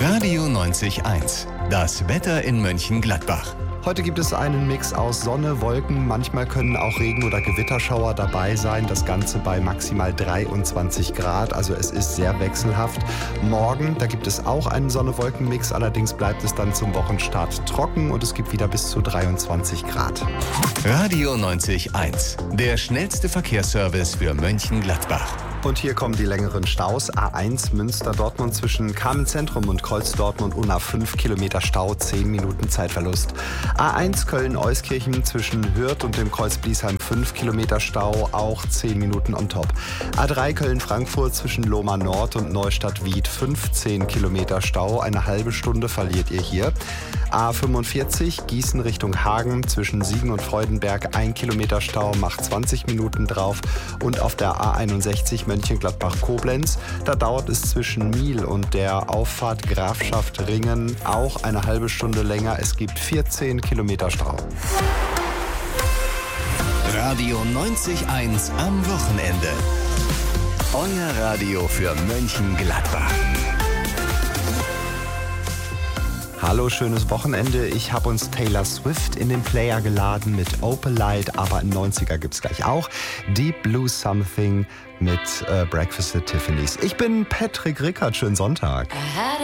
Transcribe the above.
Radio 90.1, das Wetter in Mönchengladbach. Heute gibt es einen Mix aus Sonne, Wolken, manchmal können auch Regen- oder Gewitterschauer dabei sein. Das Ganze bei maximal 23 Grad, also es ist sehr wechselhaft. Morgen, da gibt es auch einen Sonne-Wolken-Mix, allerdings bleibt es dann zum Wochenstart trocken und es gibt wieder bis zu 23 Grad. Radio 90.1, der schnellste Verkehrsservice für Mönchengladbach. Und hier kommen die längeren Staus. A1 Münster-Dortmund zwischen Kamenz-Zentrum und Kreuz-Dortmund-Unna 5 Kilometer Stau, 10 Minuten Zeitverlust. A1 Köln-Euskirchen zwischen Hürth und dem Kreuz Bliesheim 5 Kilometer Stau, auch 10 Minuten on top. A3 Köln-Frankfurt zwischen Lohmar Nord und Neustadt-Wied 15 Kilometer Stau, eine halbe Stunde verliert ihr hier. A45 Gießen Richtung Hagen zwischen Siegen und Freudenberg 1 Kilometer Stau, macht 20 Minuten drauf. Und auf der A61 Mönchengladbach-Koblenz, da dauert es zwischen Miel und der Auffahrt Grafschaft Ringen auch eine halbe Stunde länger. Es gibt 14 Kilometer Stau. Radio 90.1 am Wochenende. Euer Radio für Mönchengladbach. Hallo, schönes Wochenende. Ich habe uns Taylor Swift in den Player geladen mit Opalite, aber in 90er gibt's gleich auch Deep Blue Something mit Breakfast at Tiffany's. Ich bin Patrick Rickert, schönen Sonntag.